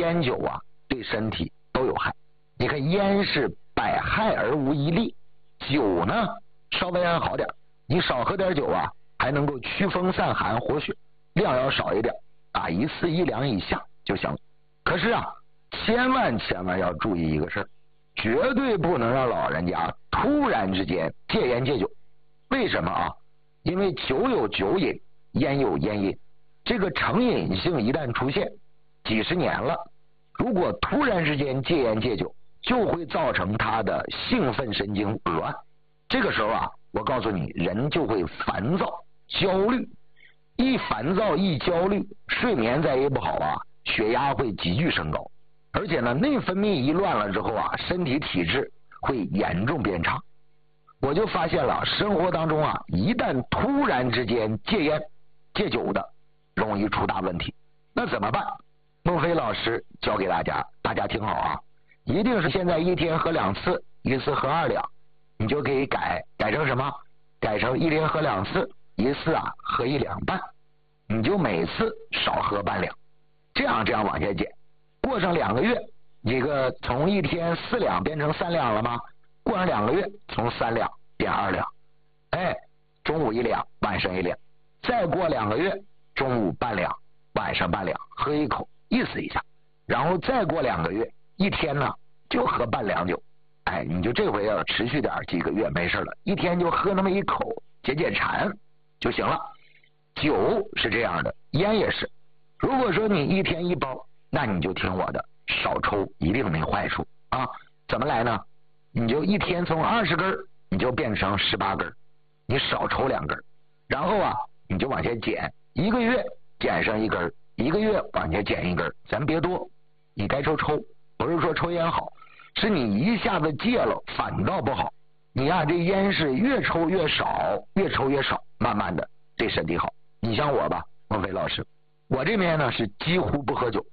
烟酒啊对身体都有害。你看烟是百害而无一利，酒呢稍微还好点，你少喝点酒啊还能够驱风散寒活血，量要少一点啊，1次1两以下就行了。可是啊千万要注意一个事儿，绝对不能让老人家突然之间戒烟戒酒。为什么啊？因为酒有酒瘾，烟有烟瘾，这个成瘾性一旦出现，几十年了，如果突然之间戒烟戒酒，就会造成他的兴奋神经紊乱。这个时候啊，我告诉你，人就会烦躁、焦虑。一烦躁一焦虑，睡眠再也不好啊，血压会急剧升高，而且呢，内分泌一乱了之后啊，身体体质会严重变差。我就发现了，生活当中啊，一旦突然之间戒烟戒酒的，容易出大问题。那怎么办？孟非老师教给大家，大家听好啊，一定是现在一天喝2次，一次喝2两，你就可以改成什么？改成一天喝2次，一次啊喝1两半，你就每次少喝半两，这样往下减。过上2个月，这个从一天4两变成3两了吗？过上2个月，从3两变2两，中午1两，晚上1两，再过2个月，中午半两，晚上半两，喝一口意思一下，然后再过2个月，一天呢就喝半两酒，你就这回要持续点几个月没事了，一天就喝那么1口，解馋就行了。酒是这样的，烟也是。如果说你一天1包，那你就听我的，少抽一定没坏处啊。怎么来呢？你就一天从20根你就变成18根，你少抽2根，然后啊你就往下减，1个月减上1根，1个月往下减1根，咱别多，你该抽，不是说抽烟好，是你一下子戒了反倒不好。你啊这烟是越抽越少，越抽越少，慢慢的对身体好。你像我吧，孟非老师，我这边呢是几乎不喝酒，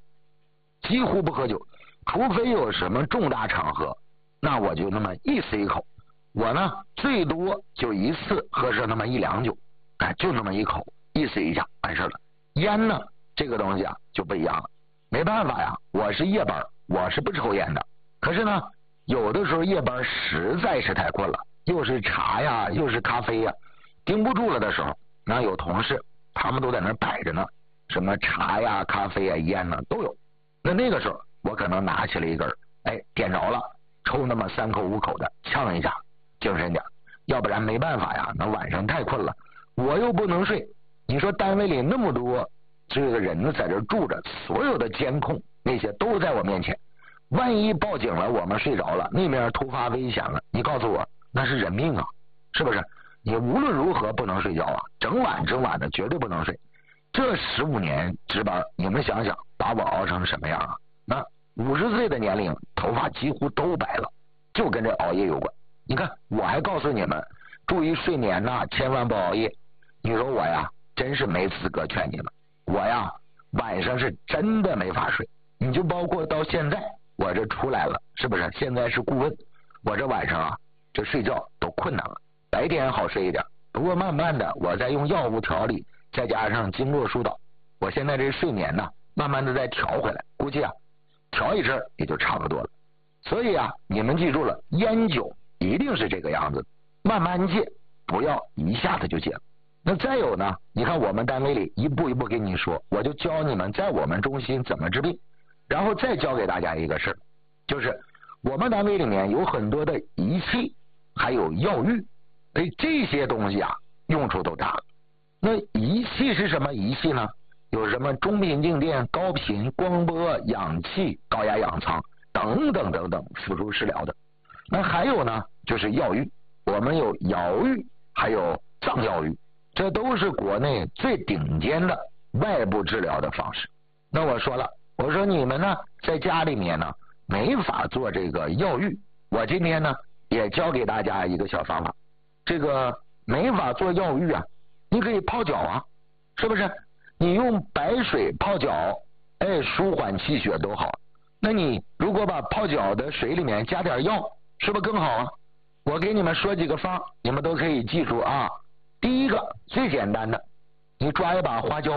除非有什么重大场合，那我就那么意思一口。我呢最多就1次喝上那么1两酒，就那么1口，意思一下完事了。烟呢这个东西啊就不一样了，没办法呀，我是夜班，我是不抽烟的。可是呢有的时候夜班实在是太困了，又是茶呀又是咖啡呀，盯不住了的时候，那有同事他们都在那摆着呢，什么茶呀咖啡呀烟呢都有。那个时候我可能拿起了1根，点着了，抽那么3口5口的，呛一下精神点，要不然没办法呀，那晚上太困了，我又不能睡。你说单位里那么多这个人在这住着，所有的监控那些都在我面前，万一报警了，我们睡着了，那边突发危险了，你告诉我那是人命啊，是不是？你无论如何不能睡觉啊，整晚的绝对不能睡。这15年值班，你们想想把我熬成什么样啊？那50岁的年龄头发几乎都白了，就跟这熬夜有关。你看我还告诉你们注意睡眠呐，千万不熬夜。你说我呀真是没资格劝你们，我呀晚上是真的没法睡。你就包括到现在我这出来了，是不是现在是顾问，我这晚上啊这睡觉都困难了，白天好睡一点，不过慢慢的我在用药物调理，再加上经络疏导，我现在这睡眠呢慢慢的再调回来，估计啊调一阵也就差不多了。所以啊你们记住了，烟酒一定是这个样子，慢慢戒，不要一下子就戒了。那再有呢，你看我们单位里一步一步跟你说，我就教你们在我们中心怎么治病，然后再教给大家一个事儿，就是我们单位里面有很多的仪器还有药浴，这些东西啊用处都大了。那仪器是什么仪器呢？有什么中频静电、高频光波、氧气、高压氧舱等等辅助治疗的。那还有呢就是药浴，我们有瑶浴还有藏药浴，这都是国内最顶尖的外部治疗的方式。那我说了，我说你们呢在家里面呢没法做这个药浴，我今天呢也教给大家一个小方法。这个没法做药浴啊，你可以泡脚啊，是不是？你用白水泡脚，舒缓气血都好。那你如果把泡脚的水里面加点药，是不是更好啊？我给你们说几个方，你们都可以记住啊。第一个最简单的，你抓一把花椒，